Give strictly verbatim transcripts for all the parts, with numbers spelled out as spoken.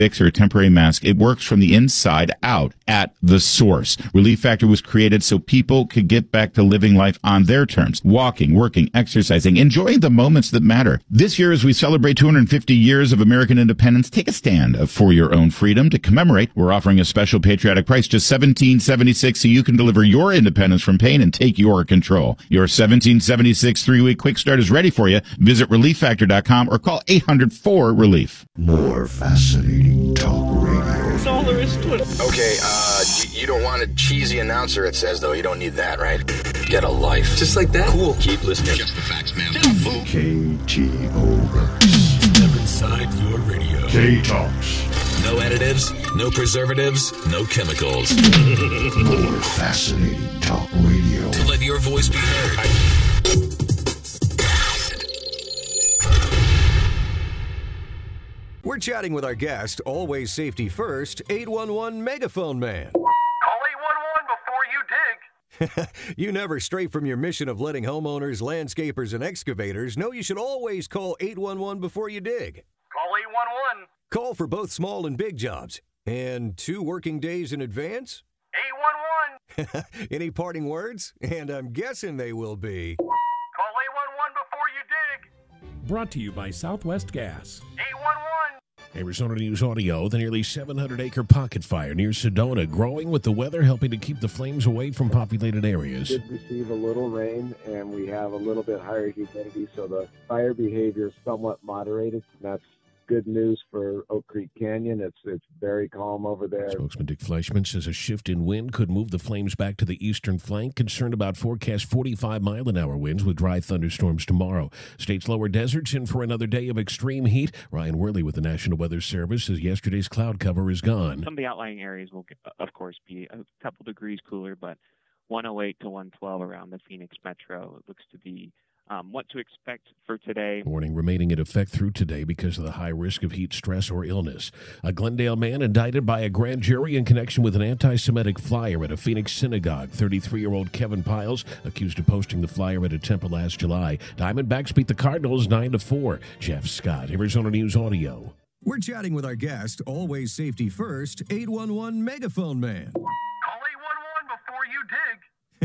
fix or a temporary mask. It works from the inside out at the source. Relief Factor was created so people could get back to living life on their terms, walking, working, exercising, enjoying the moments that matter. This year, as we celebrate two hundred fifty years of American independence, take a stand for your own freedom. To commemorate, we're offering a special patriotic price, just seventeen seventy-six, so you can deliver your independence from pain and take your control. Your seventeen seventy-six three-week quick start is ready for you. Visit relief factor dot com or call eight hundred four relief. More fascinating talk radio. That's all there is to it. Okay, uh, you, you don't want a cheesy announcer, it says, though. You don't need that, right? Get a life. Just like that? Cool. Keep listening. Just the facts, man. K T O X. Step inside your radio. K-Talks. No additives, no preservatives, no chemicals. More fascinating talk radio. To let your voice be heard. We're chatting with our guest, always safety first, eight one one Megaphone Man. Call eight one one before you dig. You never stray from your mission of letting homeowners, landscapers, and excavators know you should always call eight one one before you dig. Call eight one one. Call for both small and big jobs. And two working days in advance? eight one one. Any parting words? And I'm guessing they will be. Call eight one one before you dig. Brought to you by Southwest Gas. eight one one. Arizona News Audio. The nearly seven hundred acre pocket fire near Sedona, growing with the weather, helping to keep the flames away from populated areas. We did receive a little rain, and we have a little bit higher humidity, so the fire behavior is somewhat moderated. That's good news for Oak Creek Canyon. It's it's very calm over there. Spokesman Dick Fleischman says a shift in wind could move the flames back to the eastern flank. Concerned about forecast forty-five mile an hour winds with dry thunderstorms tomorrow. State's lower deserts in for another day of extreme heat. Ryan Worley with the National Weather Service says yesterday's cloud cover is gone. Some of the outlying areas will, of course, be a couple degrees cooler, but one oh eight to one twelve around the Phoenix metro. It looks to be Um, what to expect for today. Warning remaining in effect through today because of the high risk of heat stress or illness. A Glendale man indicted by a grand jury in connection with an anti-Semitic flyer at a Phoenix synagogue. thirty-three-year-old Kevin Piles accused of posting the flyer at a temple last July. Diamondbacks beat the Cardinals nine to four. Jeff Scott, Arizona News Audio. We're chatting with our guest, always safety first, eight one one Megaphone Man. Call eight one one before you dig.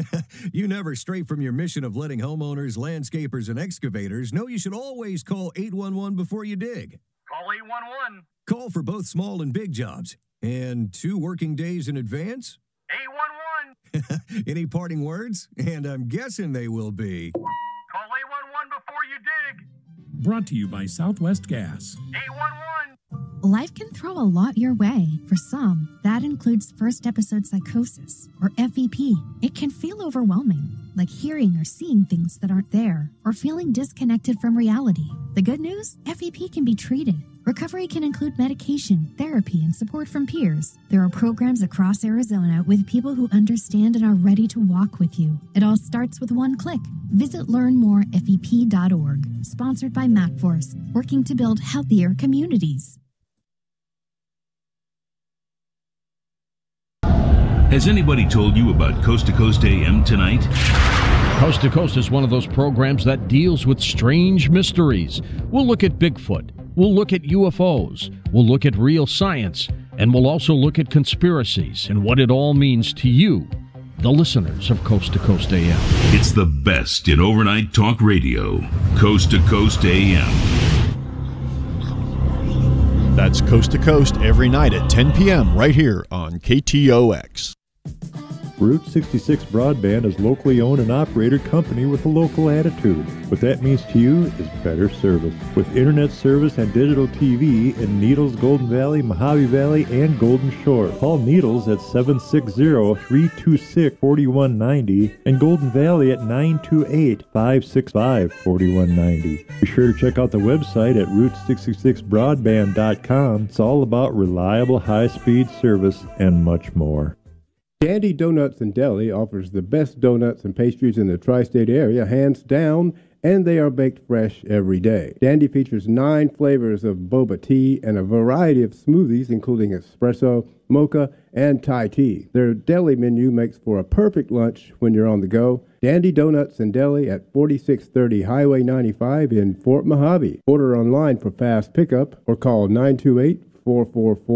You never stray from your mission of letting homeowners, landscapers, and excavators know you should always call eight one one before you dig. Call eight one one. Call for both small and big jobs. And two working days in advance? eight one one. Any parting words? And I'm guessing they will be. Call eight one one before you dig. Brought to you by Southwest Gas. eight one one. Life can throw a lot your way. For some, that includes first episode psychosis, or F E P. It can feel overwhelming, like hearing or seeing things that aren't there, or feeling disconnected from reality. The good news? F E P can be treated. Recovery can include medication, therapy, and support from peers. There are programs across Arizona with people who understand and are ready to walk with you. It all starts with one click. Visit learn more F E P dot org. Sponsored by MacForce, working to build healthier communities. Has anybody told you about Coast to Coast A M tonight? Coast to Coast is one of those programs that deals with strange mysteries. We'll look at Bigfoot. We'll look at U F Os. We'll look at real science. And we'll also look at conspiracies and what it all means to you, the listeners of Coast to Coast A M. It's the best in overnight talk radio. Coast to Coast A M. That's Coast to Coast every night at ten p.m. right here on K T O X. Route sixty-six Broadband is locally owned and operated company with a local attitude. What that means to you is better service. With internet service and digital T V in Needles, Golden Valley, Mojave Valley, and Golden Shore. Call Needles at seven six zero, three two six, four one nine zero and Golden Valley at nine two eight, five six five, four one nine zero. Be sure to check out the website at route sixty-six broadband dot com. It's all about reliable high-speed service and much more. Dandy Donuts and Deli offers the best donuts and pastries in the tri-state area, hands down, and they are baked fresh every day. Dandy features nine flavors of boba tea and a variety of smoothies, including espresso, mocha, and Thai tea. Their deli menu makes for a perfect lunch when you're on the go. Dandy Donuts and Deli at forty-six thirty Highway ninety-five in Fort Mojave. Order online for fast pickup or call nine two eight, four four four.